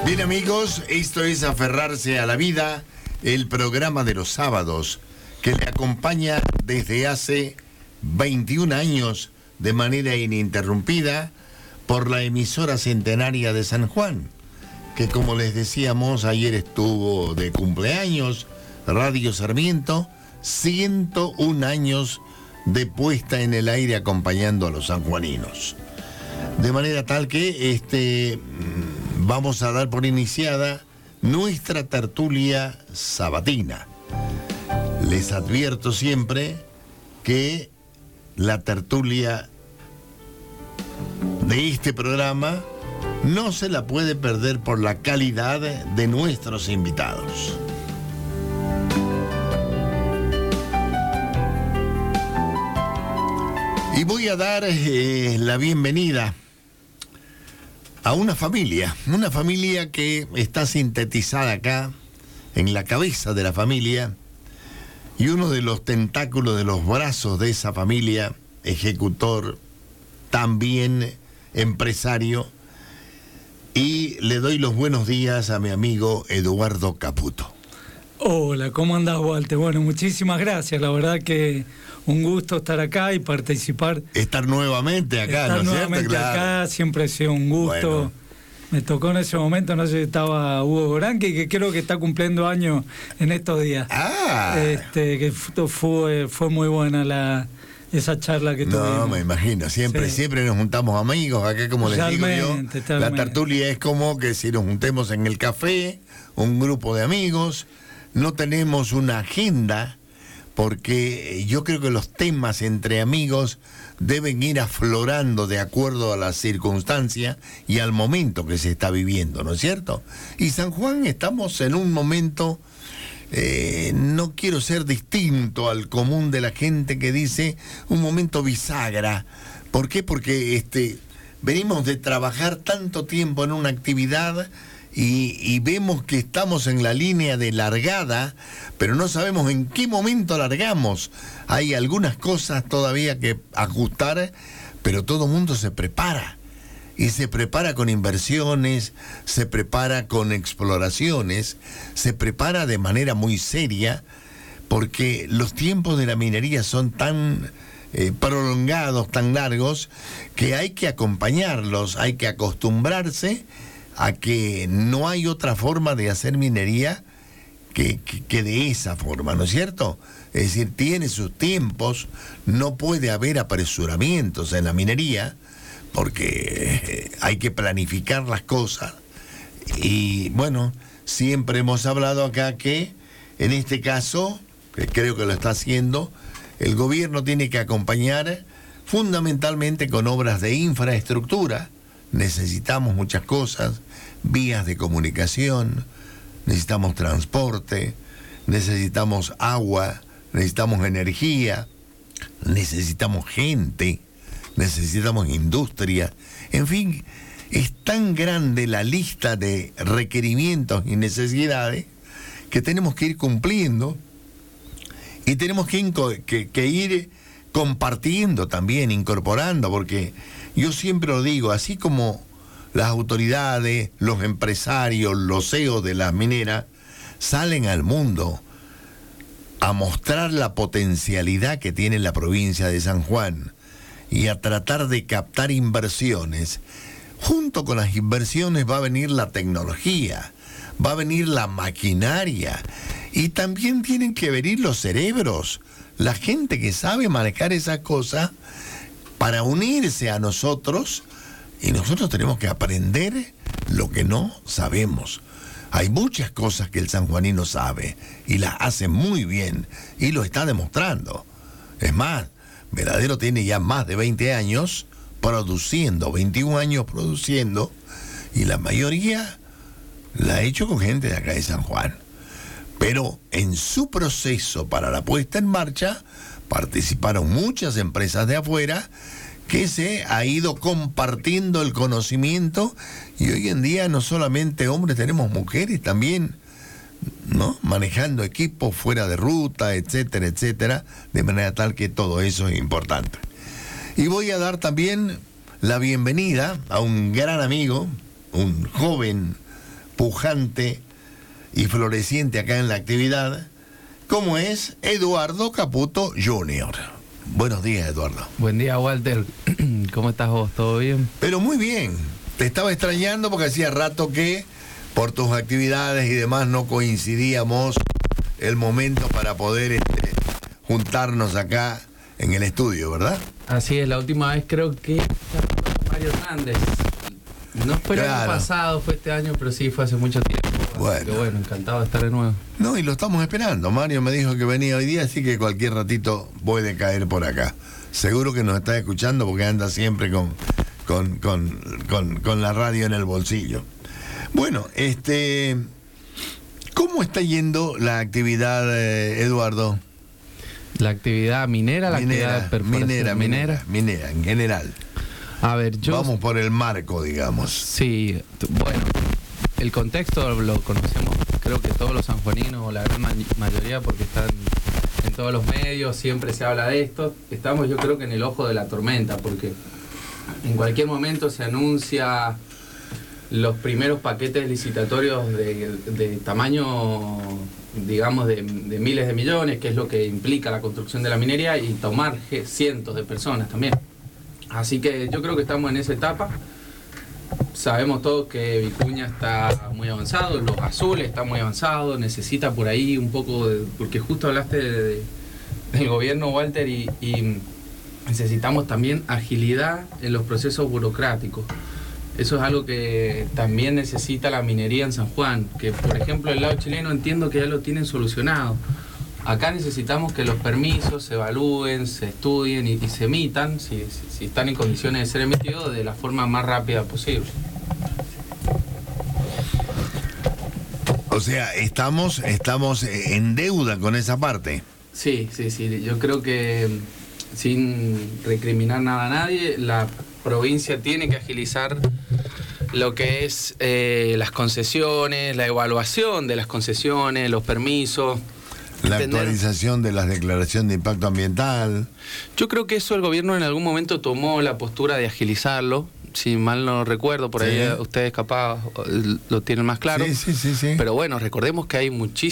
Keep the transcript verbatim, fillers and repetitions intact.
Bien, amigos, esto es Aferrarse a la Vida, el programa de los sábados que le acompaña desde hace veintiún años de manera ininterrumpida por la emisora centenaria de San Juan, que como les decíamos, ayer estuvo de cumpleaños, Radio Sarmiento, ciento un años de puesta en el aire acompañando a los sanjuaninos. De manera tal que este, vamos a dar por iniciada nuestra tertulia sabatina. Les advierto siempre que la tertulia de este programa no se la puede perder por la calidad de nuestros invitados. Y voy a dar eh, la bienvenida a una familia, una familia que está sintetizada acá en la cabeza de la familia, y uno de los tentáculos de los brazos de esa familia, ejecutor, también empresario, y le doy los buenos días a mi amigo Eduardo Caputo. Hola, ¿cómo andás, Walter? Bueno, muchísimas gracias, la verdad que un gusto estar acá y participar. Estar nuevamente acá, estar ¿no es nuevamente cierto? Claro. Acá siempre ha sido un gusto. Bueno. Me tocó en ese momento, no sé si estaba Hugo Goranqui, que creo que está cumpliendo años en estos días. Ah. Este, que fue, fue muy buena la esa charla que no, tuvimos. No, me imagino, siempre, sí. siempre nos juntamos amigos, acá como les Totalmente, digo yo, totalmente. La tertulia es como que si nos juntemos en el café, un grupo de amigos, no tenemos una agenda, porque yo creo que los temas entre amigos deben ir aflorando de acuerdo a la circunstancia y al momento que se está viviendo, ¿no es cierto? Y San Juan, estamos en un momento, eh, no quiero ser distinto al común de la gente que dice, un momento bisagra. ¿Por qué? Porque este, venimos de trabajar tanto tiempo en una actividad y, y vemos que estamos en la línea de largada, pero no sabemos en qué momento largamos. Hay algunas cosas todavía que ajustar, pero todo el mundo se prepara. Y se prepara con inversiones, se prepara con exploraciones, se prepara de manera muy seria, porque los tiempos de la minería son tan eh, prolongados, tan largos, que hay que acompañarlos, hay que acostumbrarse a que no hay otra forma de hacer minería que, que, que de esa forma, ¿no es cierto? Es decir, tiene sus tiempos, no puede haber apresuramientos en la minería, porque hay que planificar las cosas. Y bueno, siempre hemos hablado acá que, en este caso, que creo que lo está haciendo, el gobierno tiene que acompañar fundamentalmente con obras de infraestructura. Necesitamos muchas cosas, vías de comunicación, necesitamos transporte, necesitamos agua, necesitamos energía, necesitamos gente, necesitamos industria. En fin, es tan grande la lista de requerimientos y necesidades que tenemos que ir cumpliendo y tenemos que, que, que ir compartiendo también, incorporando, porque yo siempre lo digo, así como las autoridades, los empresarios, los C E O de las mineras salen al mundo a mostrar la potencialidad que tiene la provincia de San Juan y a tratar de captar inversiones, junto con las inversiones va a venir la tecnología, va a venir la maquinaria, y también tienen que venir los cerebros, la gente que sabe manejar esas cosas para unirse a nosotros, y nosotros tenemos que aprender lo que no sabemos. Hay muchas cosas que el sanjuanino sabe y las hace muy bien y lo está demostrando. Es más, Veladero tiene ya más de veinte años produciendo, veintiún años produciendo, y la mayoría la ha hecho con gente de acá de San Juan. Pero en su proceso para la puesta en marcha participaron muchas empresas de afuera que se ha ido compartiendo el conocimiento, y hoy en día no solamente hombres, tenemos mujeres también, ¿no? Manejando equipos fuera de ruta, etcétera, etcétera, de manera tal que todo eso es importante. Y voy a dar también la bienvenida a un gran amigo, un joven pujante y floreciente acá en la actividad, como es Eduardo Caputo junior Buenos días, Eduardo. Buen día, Walter. ¿Cómo estás vos? ¿Todo bien? Pero muy bien. Te estaba extrañando porque hacía rato que por tus actividades y demás no coincidíamos el momento para poder este, juntarnos acá en el estudio, ¿verdad? Así es, la última vez creo que Mario Hernández. No fue el año pasado, fue este año, pero sí fue hace mucho tiempo. Bueno. Así que bueno, encantado de estar de nuevo. No, y lo estamos esperando. Mario me dijo que venía hoy día, así que cualquier ratito puede caer por acá. Seguro que nos está escuchando porque anda siempre con, con, con, con, con la radio en el bolsillo. Bueno, este, ¿cómo está yendo la actividad, eh, Eduardo? La actividad minera, la minera, actividad perforación minera, minera, minera, en general. A ver, yo... Vamos por el marco, digamos. Sí, bueno, el contexto lo conocemos, creo que todos los sanjuaninos, o la gran mayoría, porque están en todos los medios, siempre se habla de esto. Estamos, yo creo que en el ojo de la tormenta, porque en cualquier momento se anuncia los primeros paquetes licitatorios de, de tamaño, digamos, de, de miles de millones, que es lo que implica la construcción de la minería, y tomar cientos de personas también. Así que yo creo que estamos en esa etapa. Sabemos todos que Vicuña está muy avanzado, Los Azules está muy avanzado, necesita por ahí un poco de, porque justo hablaste de, de, del gobierno, Walter, y, y necesitamos también agilidad en los procesos burocráticos. Eso es algo que también necesita la minería en San Juan, que por ejemplo el lado chileno entiendo que ya lo tienen solucionado. Acá necesitamos que los permisos se evalúen, se estudien y, y se emitan, si, si, si están en condiciones de ser emitidos, de la forma más rápida posible. O sea, estamos, estamos en deuda con esa parte. Sí, sí, sí. Yo creo que, sin recriminar nada a nadie, la provincia tiene que agilizar lo que es eh, las concesiones, la evaluación de las concesiones, los permisos. La Tener... actualización de las declaraciones de impacto ambiental. Yo creo que eso el gobierno en algún momento tomó la postura de agilizarlo, si mal no recuerdo, por sí. Ahí ustedes capaz lo tienen más claro. Sí, sí, sí, sí. Pero bueno, recordemos que hay muchísimos